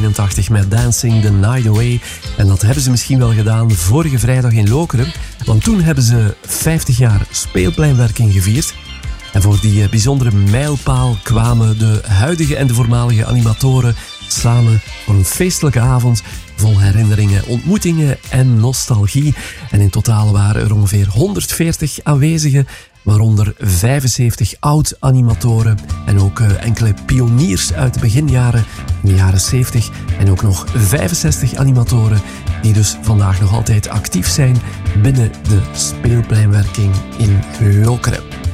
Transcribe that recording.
1981 met Dancing the Night Away. En dat hebben ze misschien wel gedaan vorige vrijdag in Lokeren. Want toen hebben ze 50 jaar speelpleinwerking gevierd. En voor die bijzondere mijlpaal kwamen de huidige en de voormalige animatoren samen voor een feestelijke avond vol herinneringen, ontmoetingen en nostalgie. En in totaal waren er ongeveer 140 aanwezigen, waaronder 75 oud-animatoren en ook enkele pioniers uit de beginjaren, in de jaren 70. En ook nog 65 animatoren die dus vandaag nog altijd actief zijn binnen de speelpleinwerking in Lokeren.